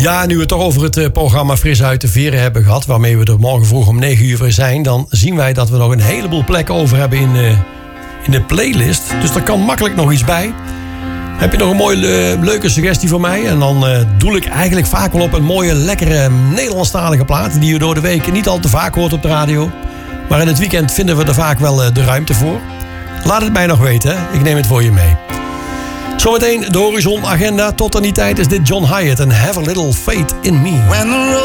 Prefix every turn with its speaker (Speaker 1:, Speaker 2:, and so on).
Speaker 1: Ja, nu we het toch over het programma Fris uit de Veren hebben gehad, waarmee we er morgen vroeg om 9 uur weer zijn, dan zien wij dat we nog een heleboel plekken over hebben in de playlist. Dus er kan makkelijk nog iets bij. Heb je nog een mooie, leuke suggestie voor mij? En dan doel ik eigenlijk vaak wel op een mooie, lekkere Nederlandstalige plaat, die je door de week niet al te vaak hoort op de radio. Maar in het weekend vinden we er vaak wel de ruimte voor. Laat het mij nog weten, hè? Ik neem het voor je mee. Zometeen de Horizon Agenda. Tot aan die tijd is dit John Hyatt en Have a Little Faith in Me.